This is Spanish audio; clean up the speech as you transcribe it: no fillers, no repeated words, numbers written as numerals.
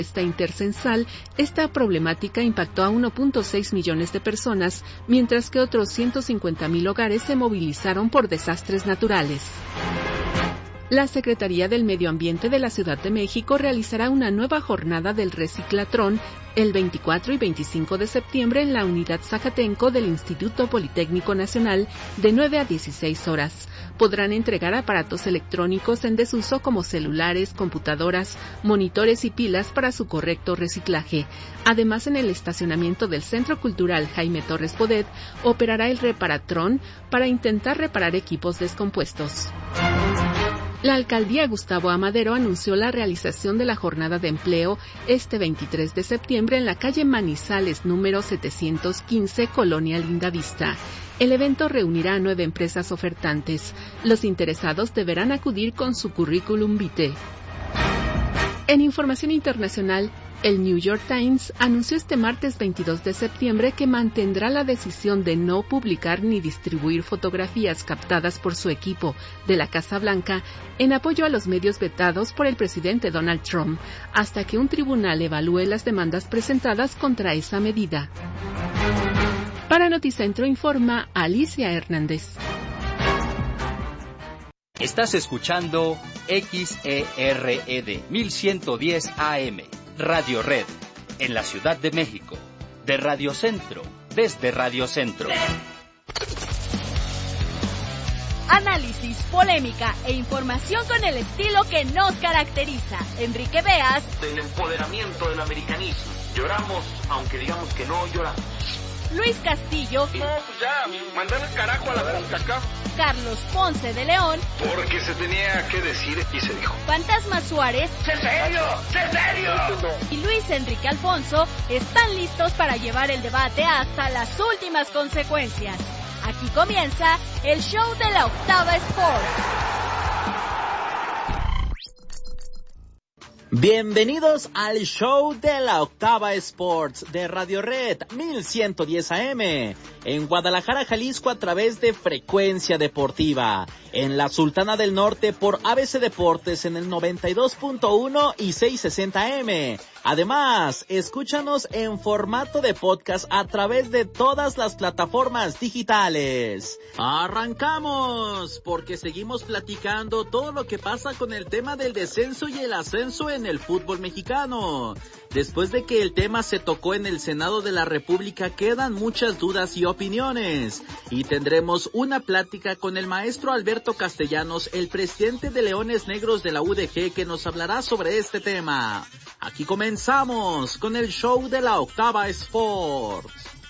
intercensal, esta problemática impactó a 1.6 millones de personas, mientras que otros 150,000 hogares se movilizaron por desastres naturales. La Secretaría del Medio Ambiente de la Ciudad de México realizará una nueva jornada del Reciclatrón el 24 y 25 de septiembre en la Unidad Zacatenco del Instituto Politécnico Nacional de 9 a 16 horas. Podrán entregar aparatos electrónicos en desuso como celulares, computadoras, monitores y pilas para su correcto reciclaje. Además, en el estacionamiento del Centro Cultural Jaime Torres Bodet operará el Reparatrón para intentar reparar equipos descompuestos. La alcaldía Gustavo Amadero anunció la realización de la jornada de empleo este 23 de septiembre en la calle Manizales número 715, Colonia Lindavista. El evento reunirá a 9 empresas ofertantes. Los interesados deberán acudir con su currículum vitae. En información internacional, el New York Times anunció este martes 22 de septiembre que mantendrá la decisión de no publicar ni distribuir fotografías captadas por su equipo de la Casa Blanca en apoyo a los medios vetados por el presidente Donald Trump, hasta que un tribunal evalúe las demandas presentadas contra esa medida. Para Noticentro informa Alicia Hernández. Estás escuchando XERED 1110 AM. Radio Red, en la Ciudad de México, de Radio Centro, desde Radio Centro. Análisis, polémica e información con el estilo que nos caracteriza. Enrique Beas. Del empoderamiento del americanismo. Lloramos, aunque digamos que no lloramos. Luis Castillo. No, pues ya, mandar el carajo a la CONCACAF. Carlos Ponce de León. Porque se tenía que decir y se dijo. Fantasma Suárez. ¡Sé serio! ¡Sé serio! Y Luis Enrique Alfonso están listos para llevar el debate hasta las últimas consecuencias. Aquí comienza el show de la Octava Sports. Bienvenidos al show de la Octava Sports de Radio Red 1110 AM en Guadalajara, Jalisco a través de Frecuencia Deportiva, en la Sultana del Norte por ABC Deportes en el 92.1 y 660 AM. Además, escúchanos en formato de podcast a través de todas las plataformas digitales. ¡Arrancamos! Porque seguimos platicando todo lo que pasa con el tema del descenso y el ascenso en el fútbol mexicano. Después de que el tema se tocó en el Senado de la República, quedan muchas dudas y opiniones. Y tendremos una plática con el maestro Alberto Castellanos, el presidente de Leones Negros de la UDG, que nos hablará sobre este tema. Aquí comenzamos con el show de la Octava Sports.